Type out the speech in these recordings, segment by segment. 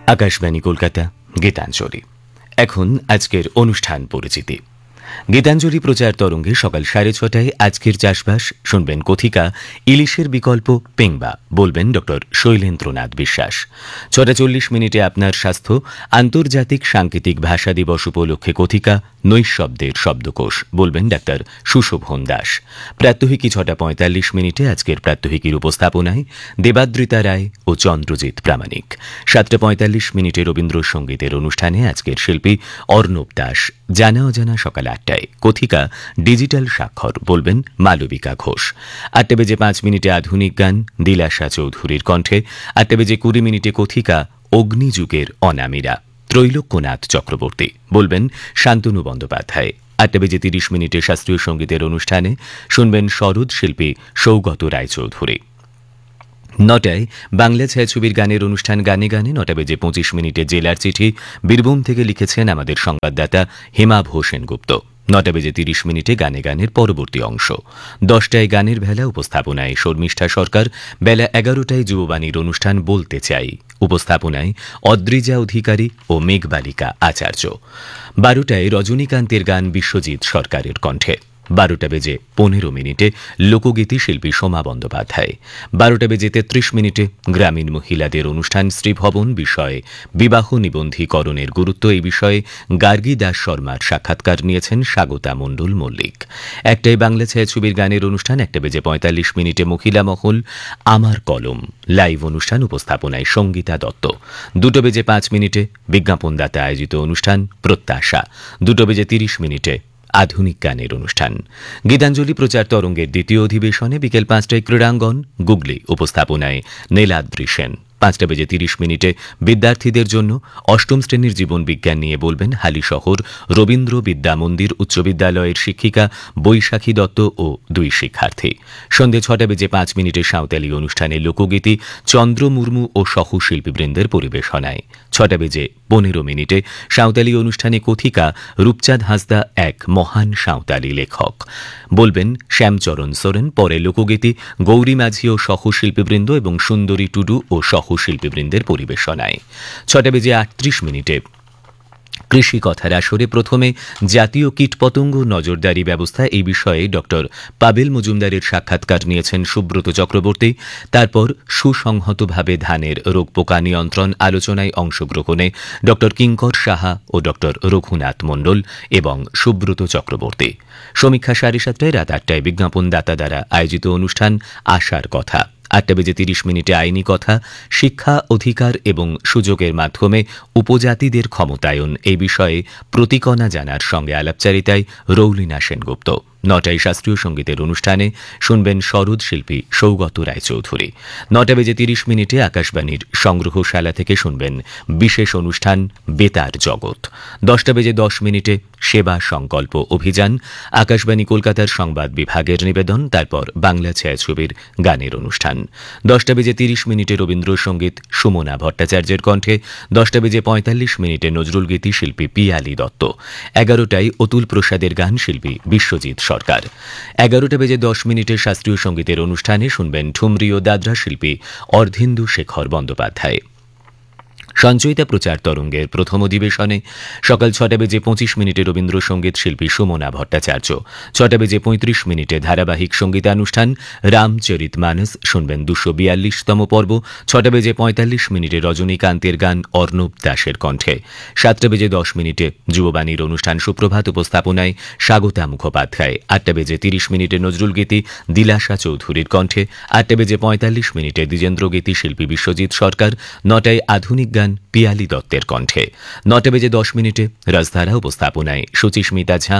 আকাশবাণী কলকাতা, গীতাঞ্জলি। এখন আজকের অনুষ্ঠান পরিচিতি। গীতাঞ্জলি প্রচার তরঙ্গে সকাল 6:30 আজকের চাষবাস শুনবেন কথিকা ইলিশের বিকল্প পেংবা, বলবেন ডক্টর শৈলেন্দ্রনাথ বিশ্বাস। 6:40 আপনার স্বাস্থ্য, আন্তর্জাতিক সাংকেতিক ভাষা দিবস উপলক্ষে কথিকা নৈশব্দের শব্দকোষ, বলবেন ডাক্তার সুশোভন দাস। প্রাত্যহিকী 6:45 আজকের প্রাত্যহিকীর উপস্থাপনায় দেবাদ্রিতা রায় ও চন্দ্রজিৎ প্রামাণিক। 7:45 রবীন্দ্রসঙ্গীতের অনুষ্ঠানে আজকের শিল্পী অর্ণব দাস। জানা অজানা সকাল 8টায় কথিকা ডিজিটাল স্বাক্ষর, বলবেন মালবিকা ঘোষ। 8:05 আধুনিক গান দিলাশা চৌধুরীর কণ্ঠে। 8:20 কথিকা অগ্নিযুগের অনামিরা, ত্রৈলোক্যনাথ চক্রবর্তী, বলবেন শান্তনু বন্দ্যোপাধ্যায়। 8:30 শাস্ত্রীয় সঙ্গীতের অনুষ্ঠানে শুনবেন সরোদ শিল্পী সৌগত রায়চৌধুরী। 9টায় বাংলা ছায়াছবির গানের অনুষ্ঠান গানে গানে। 9:25 জেলার চিঠি বীরভূম থেকে লিখেছেন আমাদের সংবাদদাতা হেমাভ সেনগুপ্ত। 9:30 গানে গানের পরবর্তী অংশ। 10টায় গানের ভেলা, উপস্থাপনায় শর্মিষ্ঠা সরকার। বেলা 11টায় যুববাণীর অনুষ্ঠান বলতে চাই, উপস্থাপনায় অদ্রিজা অধিকারী ও মেঘবালিকা আচার্য। 12টায় রজনীকান্তের গান বিশ্বজিৎ সরকারের কণ্ঠে। 12:15 লোকগীতি শিল্পী সোমা বন্দ্যোপাধ্যায়। 12:33 গ্রামীণ মহিলাদের অনুষ্ঠান শ্রীভবন, বিষয়ে বিবাহ নিবন্ধীকরণের গুরুত্ব। এই বিষয়ে গার্গী দাস শর্মার সাক্ষাৎকার নিয়েছেন স্বাগতা মণ্ডল মল্লিক। 1টায় বাংলা ছায়াছবির গানের অনুষ্ঠান। 1:45 মহিলা মহল আমার কলম লাইভ অনুষ্ঠান, উপস্থাপনায় সঙ্গীতা দত্ত। 2:05 বিজ্ঞাপনদাতা আয়োজিত অনুষ্ঠান প্রত্যাশা। 2:30 আধুনিক গানের অনুষ্ঠান। গীতাঞ্জলি প্রচার তরঙ্গের দ্বিতীয় অধিবেশনে বিকেল 5টায় ক্রীড়াঙ্গন গুগলি, উপস্থাপনায় নীলাদ্রি সেন। 5:30 বিদ্যার্থীদের জন্য অষ্টম শ্রেণীর জীবন বিজ্ঞান নিয়ে বলবেন হালিশহর রবীন্দ্র বিদ্যা মন্দির উচ্চ বিদ্যালয়ের শিক্ষিকা বৈশাখী দত্ত ও 2 শিক্ষার্থী। সন্ধ্যে 6:05 সাঁওতালি অনুষ্ঠানে লোকগীতি চন্দ্র মুর্মু ও সহশিল্পীবৃন্দের পরিবেশনায়। 6:15 সাঁওতালি অনুষ্ঠানে কথিকা রূপচাঁদ হাঁসদা এক মহান সাঁওতালি লেখক, বলবেন শ্যামচরণ সোরেন। পরে লোকগীতি গৌরী মাঝি ও সহশিল্পীবৃন্দ এবং সুন্দরী টুডু ও সহশিল্পীবৃন্দের পরিবেশনায়। 6:38 কৃষি কথার আসরে প্রথমে জাতীয় কীটপতঙ্গ নজরদারি ব্যবস্থা, এই বিষয়ে ডক্টর পাবেল মজুমদারের সাক্ষাৎকার নিয়েছেন সুব্রত চক্রবর্তী। তারপর সুসংহতভাবে ধানের রোগ পোকা নিয়ন্ত্রণ আলোচনায় অংশগ্রহণে ডক্টর কিঙ্কর সাহা ও ডক্টর রঘুনাথ মণ্ডল এবং সুব্রত চক্রবর্তী। সমীক্ষা 7:30 রাত 8টায় বিজ্ঞাপনদাতা দ্বারা আয়োজিত অনুষ্ঠান আশার কথা। 8:30 আইনি কথা, শিক্ষা অধিকার এবং সুযোগের মাধ্যমে উপজাতিদের ক্ষমতায়ন, এই বিষয়ে প্রতিকণা জানার সঙ্গে আলাপচারিতায় রৌলিনা সেনগুপ্ত। 9টায় শাস্ত্রীয় সঙ্গীতের অনুষ্ঠানে শুনবেন সরোদ শিল্পী সৌগত রায়চৌধুরী। 9:30 আকাশবাণীর সংগ্রহশালা থেকে শুনবেন বিশেষ অনুষ্ঠান বেতার জগৎ। 10:10 সেবা সংকল্প অভিযান, আকাশবাণী কলকাতার সংবাদ বিভাগের নিবেদন। তারপর বাংলা ছায়াছবির গানের অনুষ্ঠান। 10:30 রবীন্দ্রসঙ্গীত সুমনা ভট্টাচার্যের কণ্ঠে। 10:45 নজরুল গীতি শিল্পী পিয়ালি দত্ত। 11টায় অতুল প্রসাদের গান শিল্পী বিশ্বজিৎ সরকার। 11:10 শাস্ত্রীয় সঙ্গীতের অনুষ্ঠানে শুনবেন ঠুমরি ও দাদরা শিল্পী অর্ধেন্দু শেখর বন্দ্যোপাধ্যায়। সঞ্চয়িতা প্রচার তরঙ্গের প্রথম অধিবেশনে সকাল 6:25 রবীন্দ্রসঙ্গীত শিল্পী সুমনা ভট্টাচার্য। 6:35 ধারাবাহিক সঙ্গীতানুষ্ঠান রামচরিত মানস, শুনবেন 242তম পর্ব। 6:45 রজনীকান্তের গান অর্ণব দাসের কণ্ঠে। 7:10 যুববাণীর অনুষ্ঠান সুপ্রভাত, উপস্থাপনায় স্বাগতা মুখোপাধ্যায়। 8:30 নজরুল গীতি দিলাশা চৌধুরীর কণ্ঠে। 8:45 দ্বিজেন্দ্র গীতি শিল্পী বিশ্বজিৎ সরকার। 9টায় আধুনিক গান পিয়ালি দত্তের কণ্ঠে। 9:10 রাজধারা, উপস্থাপনায় সুচিস্মিতা ঝা।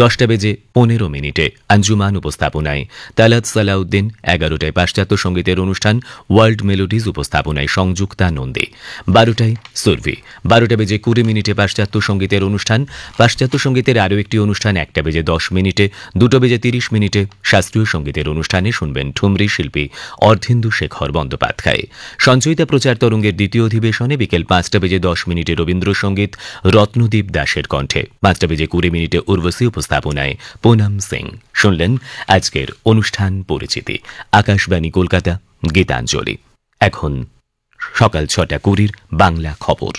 10:15 আঞ্জুমান, উপস্থাপনায় তালাত সালাউদ্দিন। 11টায় পাশ্চাত্য সঙ্গীতের অনুষ্ঠান ওয়ার্ল্ড মেলোডিজ, উপস্থাপনায় সংযুক্তা নন্দী। 12টায় সুরভি। 12:20 পাশ্চাত্য সঙ্গীতের অনুষ্ঠান। পাশ্চাত্য সঙ্গীতের আরও একটি অনুষ্ঠান 1:10। 2:30 শাস্ত্রীয় সঙ্গীতের অনুষ্ঠানে শুনবেন ঠুমরি শিল্পী অর্ধেন্দু শেখর বন্দ্যোপাধ্যায়। সঞ্চয়িতা প্রচার তরঙ্গের দ্বিতীয় অধিবেশনে বিকেল 5:10 রবীন্দ্রসঙ্গীত রত্নদীপ দাসের কণ্ঠে। 5:20 উর্বশী, উপস্থাপনায় পুনম সিং। শুনলেন আজকের অনুষ্ঠান পরিচিতি। আকাশবাণী কলকাতা, গীতাঞ্জলি। এখন সকাল 6:20 বাংলা খবর।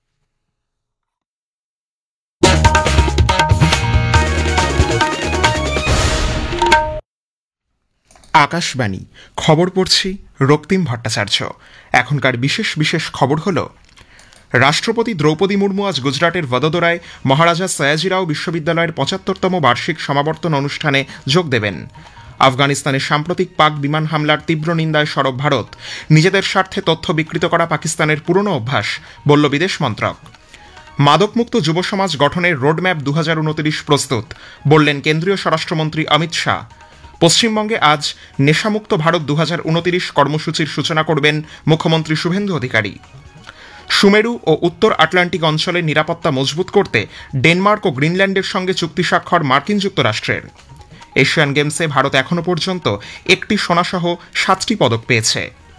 আকাশবাণী খবর পড়ছি রক্তিম ভট্টাচার্য। এখনকার বিশেষ বিশেষ খবর হল, রাষ্ট্রপতি দ্রৌপদী মুর্মু আজ গুজরাটের ভদোদরায় মহারাজা সয়াজিরাও বিশ্ববিদ্যালয়ের 75তম বার্ষিক সমাবর্তন অনুষ্ঠানে যোগ দেবেন। আফগানিস্তানের সাম্প্রতিক পাক বিমান হামলার তীব্র নিন্দায় সরব ভারত। নিজেদের স্বার্থে তথ্য বিকৃত করা পাকিস্তানের পুরনো অভ্যাস, বলল বিদেশ মন্ত্রক। মাদকমুক্ত যুব সমাজ গঠনের রোডম্যাপ 2029 প্রস্তুত, বললেন কেন্দ্রীয় স্বরাষ্ট্রমন্ত্রী অমিত শাহ। পশ্চিমবঙ্গে আজ নেশামুক্ত ভারত 2029 কর্মসূচির সূচনা করবেন মুখ্যমন্ত্রী শুভেন্দু অধিকারী। সুমেরু ও উত্তর আটলান্টিক অঞ্চলের নিরাপত্তা মজবুত করতে ডেনমার্ক ও গ্রিনল্যান্ডের সঙ্গে চুক্তি স্বাক্ষর মার্কিন যুক্তরাষ্ট্রের। এশিয়ান গেমসে ভারত এখনও পর্যন্ত 1টি সোনাসহ 7টি পদক পেয়েছে।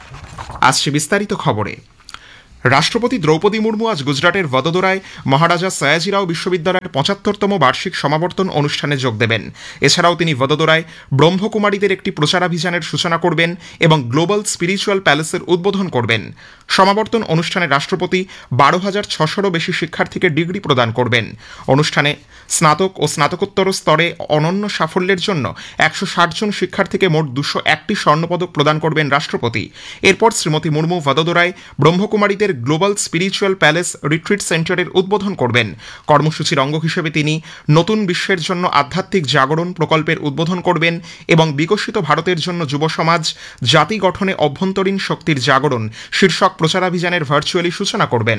আসছে বিস্তারিত খবরে। রাষ্ট্রপতি দ্রৌপদী মুর্মু আজ গুজরাটের ভদোদরায় মহারাজা সয়াজিরাও বিশ্ববিদ্যালয়ের 75তম বার্ষিক সমাবর্তন অনুষ্ঠানে যোগ দেবেন। এছাড়াও তিনি ভদোদরায় ব্রহ্মকুমারীদের একটি প্রচারাভিযানের সূচনা করবেন এবং গ্লোবাল স্পিরিচুয়াল প্যালেসের উদ্বোধন করবেন। সমাবর্তন অনুষ্ঠানে রাষ্ট্রপতি 12,600-রও বেশি শিক্ষার্থীকে ডিগ্রি প্রদান করবেন। অনুষ্ঠানে স্নাতক ও স্নাতকোত্তর স্তরে অনন্য সাফল্যের জন্য 160 জন শিক্ষার্থীকে মোট 201টি স্বর্ণপদক প্রদান করবেন রাষ্ট্রপতি। এরপর Shrimati Murmu ভদোদরায় ব্রহ্মকুমারীদের global spiritual palace retreat সেন্টারের উদ্বোধন করবেন। কর্মসূচির অঙ্গ হিসেবে তিনি নতুন বিশ্বের জন্য আধ্যাত্মিক জাগরণ প্রকল্পের উদ্বোধন করবেন এবং বিকশিত ভারতের জন্য যুব সমাজ জাতি গঠনে অভ্যন্তরীণ শক্তির জাগরণ শীর্ষক প্রচারাভিযানের ভার্চুয়ালি সূচনা করবেন।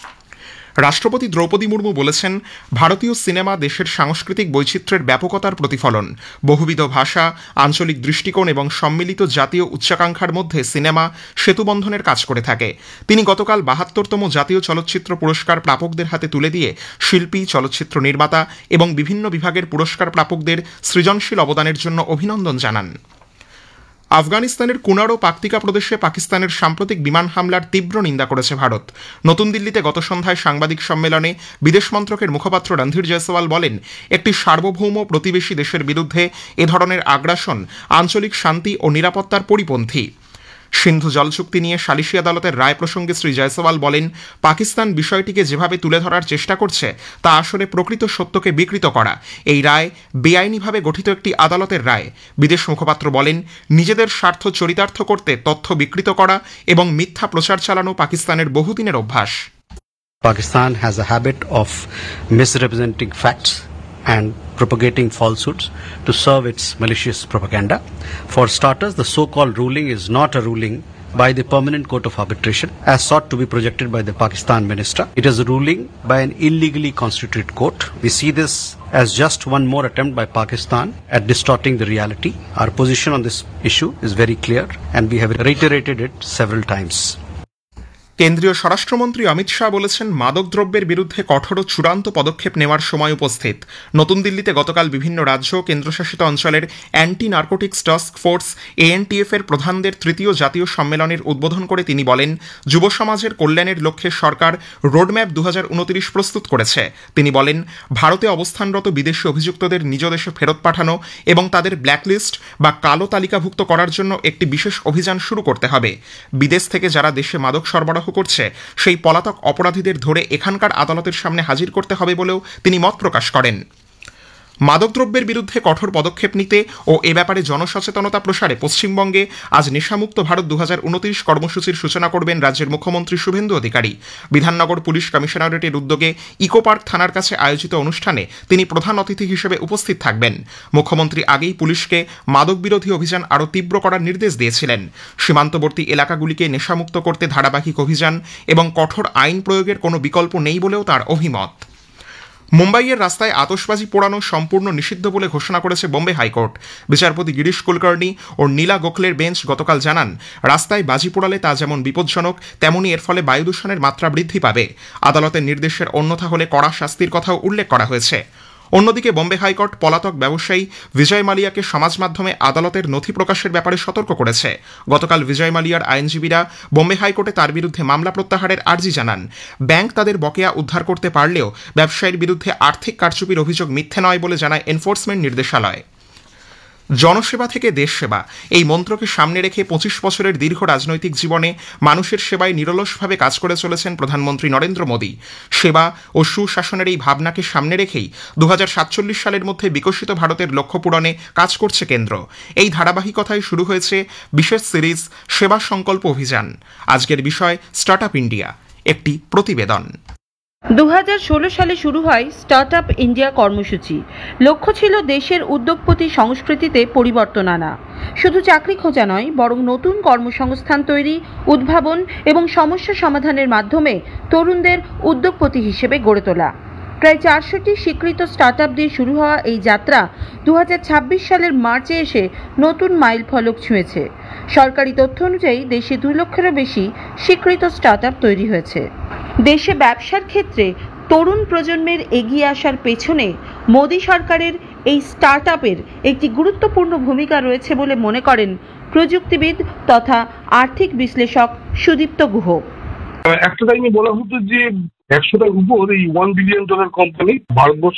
রাষ্ট্রপতি দ্রৌপদী মুর্মু বলেছেন, ভারতীয় সিনেমা দেশের সাংস্কৃতিক বৈচিত্র্যের ব্যাপকতার প্রতিফলন। বহুবিধ ভাষা, আঞ্চলিক দৃষ্টিকোণ এবং সম্মিলিত জাতীয় উচ্চাকাঙ্ক্ষার মধ্যে সিনেমা সেতুবন্ধনের কাজ করে থাকে। তিনি গতকাল 72তম জাতীয় চলচ্চিত্র পুরস্কার প্রাপকদের হাতে তুলে দিয়ে শিল্পী, চলচ্চিত্র নির্মাতা এবং বিভিন্ন বিভাগের পুরস্কার প্রাপকদের সৃজনশীল অবদানের জন্য অভিনন্দন জানান। আফগানিস্তানের কুনার ও পাকতিকা প্রদেশে পাকিস্তানের সাম্প্রতিক বিমান হামলার তীব্র নিন্দা করেছে ভারত। নতুন দিল্লিতে গত সন্ধ্যায় সাংবাদিক সম্মেলনে বিদেশ মন্ত্রকের মুখপাত্র রণধীর জয়সওয়াল বলেন, একটি সার্বভৌম প্রতিবেশী দেশের বিরুদ্ধে এ ধরনের আগ্রাসন আঞ্চলিক শান্তি ও নিরাপত্তার পরিপন্থী। সিন্ধু জল চুক্তি নিয়ে সালিশি আদালতের রায় প্রসঙ্গে শ্রী জয়সওয়াল বলেন, পাকিস্তান বিষয়টিকে যেভাবে তুলে ধরার চেষ্টা করছে তা আসলে প্রকৃত সত্যকে বিকৃত করা। এই রায় বেআইনিভাবে গঠিত একটি আদালতের রায়। বিদেশ মুখপাত্র বলেন, নিজেদের স্বার্থ চরিতার্থ করতে তথ্য বিকৃত করা এবং মিথ্যা প্রচার চালানো পাকিস্তানের বহুদিনের অভ্যাস। Pakistan has a habit of misrepresenting facts and propagating falsehoods to serve its malicious propaganda. For starters, the so-called ruling is not a ruling by the Permanent Court of Arbitration as sought to be projected by the Pakistan minister. It is a ruling by an illegally constituted court. We see this as just one more attempt by Pakistan at distorting the reality. Our position on this issue is very clear and we have reiterated it several times. কেন্দ্রীয় স্বরাষ্ট্রমন্ত্রী অমিত শাহ বলেছেন, মাদকদ্রব্যের বিরুদ্ধে কঠোর ও চূড়ান্ত পদক্ষেপ নেওয়ার সময় উপস্থিত। নতুন দিল্লিতে গতকাল বিভিন্ন রাজ্য ও কেন্দ্রশাসিত অঞ্চলের anti narcotics task force ANTF এর প্রধানদের 3য় জাতীয় সম্মেলনের উদ্বোধন করে তিনি বলেন, যুব সমাজের কল্যাণের লক্ষ্যে সরকার রোডম্যাপ 2029 প্রস্তুত করেছে। তিনি বলেন, ভারতে অবস্থানরত বিদেশি অভিযুক্তদের নিজ দেশে ফেরত পাঠানো এবং তাদের ব্ল্যাকলিস্ট বা কালো তালিকাভুক্ত করার জন্য একটি বিশেষ অভিযান শুরু করতে হবে। বিদেশ থেকে যারা দেশে মাদক সরবরাহ করছে সেই পলাতক অপরাধীদের ধরে এখানকার আদালতের সামনে হাজির করতে হবে বলেও তিনি মত প্রকাশ করেন। মাদকদ্রব্যের বিরুদ্ধে কঠোর পদক্ষেপ নিতে ও এ ব্যাপারে জনসচেতনতা প্রসারে পশ্চিমবঙ্গে আজ নেশামুক্ত ভারত 2029 কর্মসূচির সূচনা করবেন রাজ্যের মুখ্যমন্ত্রী শুভেন্দু অধিকারী। বিধাননগর পুলিশ কমিশনারেটের উদ্যোগে ইকো পার্ক থানার কাছে আয়োজিত অনুষ্ঠানে তিনি প্রধান অতিথি হিসেবে উপস্থিত থাকবেন। মুখ্যমন্ত্রী আগেই পুলিশকে মাদক বিরোধী অভিযান আরও তীব্র করার নির্দেশ দিয়েছিলেন। সীমান্তবর্তী এলাকাগুলিকে নেশামুক্ত করতে ধারাবাহিক অভিযান এবং কঠোর আইন প্রয়োগের কোনো বিকল্প নেই বলেও তার অভিমত। মুম্বাইয়ের রাস্তায় আতশবাজি পোড়ানো সম্পূর্ণ নিষিদ্ধ বলে ঘোষণা করেছে বোম্বে হাইকোর্ট। বিচারপতি গিরিশ কুলকার্নি ও নীলা গোখলের বেঞ্চ গতকাল জানান, রাস্তায় বাজি পোড়ালে তা যেমন বিপজ্জনক, তেমনি এর ফলে বায়ু দূষণের মাত্রা বৃদ্ধি পাবে। আদালতের নির্দেশের অন্যথা হলে কড়া শাস্তির কথাও উল্লেখ করা হয়েছে। অন্যদিকে বোম্বে হাইকোর্ট পলাতক ব্যবসায়ী বিজয় মালিয়াকে সমাজ মাধ্যমে আদালতের নথি প্রকাশের ব্যাপারে সতর্ক করেছে। গতকাল বিজয় মালিয়ার আইনজীবীরা বোম্বে হাইকোর্টে তার বিরুদ্ধে মামলা প্রত্যাহারের আর্জি জানান। ব্যাংক তাদের বকেয়া উদ্ধার করতে পারলেও ব্যবসায়ীর বিরুদ্ধে আর্থিক কারচুপির অভিযোগ মিথ্যে নয় বলে জানায় এনফোর্সমেন্ট নির্দেশালয়। জনসেবা থেকে দেশ সেবা এই মন্ত্রকে সামনে রেখে ২৫ বছরের দীর্ঘ রাজনৈতিক জীবনে মানুষের সেবায় নিরলসভাবে কাজ করে চলেছেন প্রধানমন্ত্রী নরেন্দ্র মোদী। সেবা ও সুশাসনের এই ভাবনাকে সামনে রেখেই ২০৪৭ সালের মধ্যে বিকশিত ভারতের লক্ষ্য পূরণে কাজ করছে কেন্দ্র। এই ধারাবাহিকতায় শুরু হয়েছে বিশেষ সিরিজ সেবা সংকল্প অভিযান। আজকের বিষয় স্টার্ট আপ ইন্ডিয়া, একটি প্রতিবেদন। 2016 সালে শুরু হয় স্টার্ট আপ ইন্ডিয়া কর্মসূচি। লক্ষ্য ছিল দেশের উদ্যোগপতি সংস্কৃতিতে পরিবর্তন আনা। শুধু চাকরি খোঁজা নয়, বরং নতুন কর্মসংস্থান তৈরি, উদ্ভাবন এবং সমস্যা সমাধানের মাধ্যমে তরুণদের উদ্যোগপতি হিসেবে গড়ে তোলা। প্রায় 400টি স্বীকৃত স্টার্ট আপ দিয়ে শুরু হওয়া এই যাত্রা 2026 সালের মার্চে এসে নতুন মাইল ফলক ছুঁয়েছে। সরকারি তথ্য অনুযায়ী দেশে 2 লক্ষেরও বেশি স্বীকৃত স্টার্ট আপ তৈরি হয়েছে। দেশে ব্যবসার ক্ষেত্রে তরুণ প্রজন্মের এগিয়ে আসার পেছনে মোদী সরকারের এই স্টার্ট আপের একটি গুরুত্বপূর্ণ ভূমিকা রয়েছে বলে মনে করেন প্রযুক্তিবিদ তথা আর্থিক বিশ্লেষক সুদীপ্ত গুহ। একটা টাইমে বলা হতো যে 100টার উপর এই $1 বিলিয়ন কোম্পানি ভারতবর্ষ